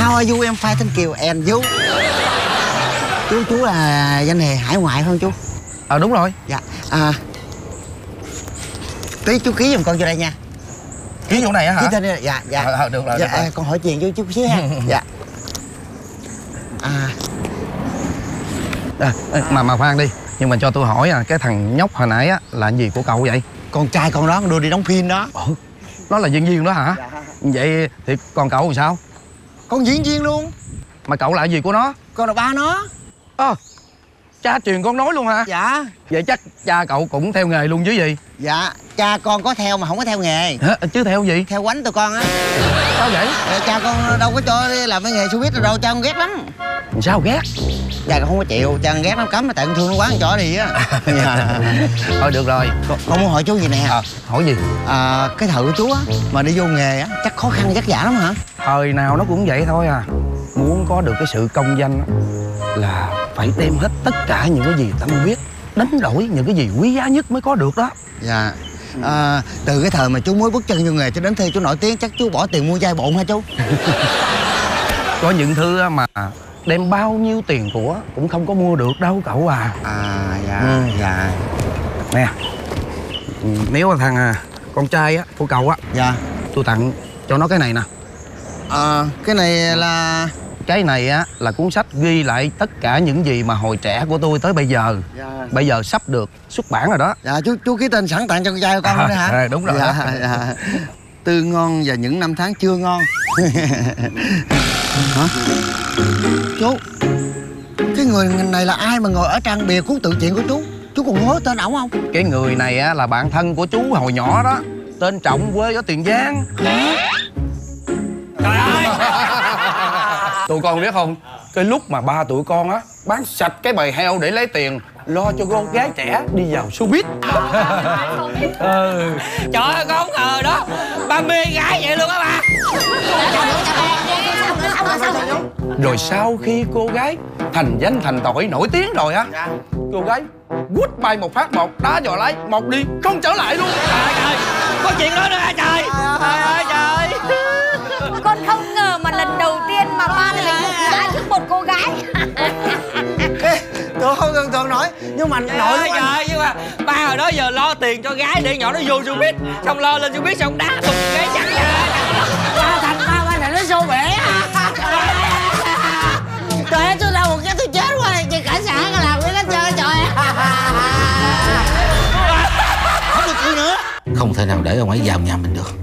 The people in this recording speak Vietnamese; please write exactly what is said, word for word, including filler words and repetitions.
How are you? Em fine, thank you. And you? Chú chú là danh hề hải ngoại phải không chú? Ờ à, đúng rồi. Dạ. À, tí chú ký giùm con vô đây nha. Ký chỗ này á hả? Ký tên đây. Dạ dạ. À, được rồi. Dạ, được rồi. à, con hỏi chuyện chú chút xíu ha. Dạ. À. À, mà mà khoan đi, nhưng mà cho tôi hỏi à, cái thằng nhóc hồi nãy á là gì của cậu vậy? Con trai con đó, con đưa đi đóng phim đó. Ủa, nó là diễn viên đó hả? Dạ. Vậy thì còn cậu thì sao? Con diễn viên luôn. Mà cậu là gì của nó? Con là ba nó. Ơ à, cha truyền con nói luôn hả? Dạ. Vậy chắc cha cậu cũng theo nghề luôn chứ gì? Dạ, cha con có theo mà không có theo nghề. Hả? Chứ theo gì? Theo quánh tụi con á. Sao vậy? Dạ, cha con đâu có cho đi làm cái nghề showbiz đâu, cha con ghét lắm. Sao ghét? Cha con không có chịu, cha con ghét lắm, cấm mà tại con thương nó quá con chó đi á. Dạ. Thôi được rồi. Con, con muốn hỏi chú gì nè. À, hỏi gì? À, cái thời của chú á, mà đi vô nghề á, chắc khó khăn vất vả lắm hả? Thời nào nó cũng vậy thôi à. Muốn có được cái sự công danh á, là phải đem hết tất cả những cái gì tâm huyết, đánh đổi những cái gì quý giá nhất mới có được đó. Dạ. À, từ cái thời mà chú mới bước chân vô nghề cho đến khi chú nổi tiếng, chắc chú bỏ tiền mua chai bộn hả chú? Có những thứ mà đem bao nhiêu tiền của cũng không có mua được đâu cậu à. À dạ. Ừ. Dạ. Nè, nếu mà thằng à, con trai á của cậu á, Dạ. tôi tặng cho nó cái này nè. À, cái này là... Cái này á là cuốn sách ghi lại tất cả những gì mà hồi trẻ của tôi tới bây giờ. Dạ. Bây giờ sắp được xuất bản rồi đó. Dạ, chú chú ký tên sẵn tặng cho con trai của con À, nữa hả? à, đúng rồi. Dạ, dạ. Tươi ngon và những năm tháng chưa ngon. Hả? Chú, cái người này là ai mà ngồi ở trang bìa cuốn tự truyện của chú? Chú còn nhớ tên ổng không? Cái người này á là bạn thân của chú hồi nhỏ đó. Tên Trọng, quê ở Tiền Giang. Trời ơi! Tụi con biết không, cái lúc mà ba tụi con á bán sạch cái bầy heo để lấy tiền lo cho con gái trẻ đi vào showbiz. Ừ. Trời ơi, con không ngờ đó. Ba mê gái vậy luôn á ba. Rồi sau khi cô gái thành danh thành tội nổi tiếng rồi á, cô gái quýt bay một phát một, đá giò lái một đi không trở lại luôn. Trời ơi, có chuyện đó nữa hả trời? Trời ơi trời. Con không ngờ mà lần đầu tiên mà ba lại gục ngã trước một cô gái. Ê, tôi không tưởng tượng nổi. Nhưng mà Trời nội ơi của anh... trời, nhưng mà ba hồi đó giờ lo tiền cho gái để nhỏ nó vô showbiz, xong lo lên showbiz xong đá thùng gái chặt ra. Ba thành ba ba này nó xô bể. Trời ơi, tôi đau một cái tôi chết quá này. Chị cảnh sát là làm cái hết trơn trời. Không được cười nữa. Không thể nào để ông ấy vào nhà mình được.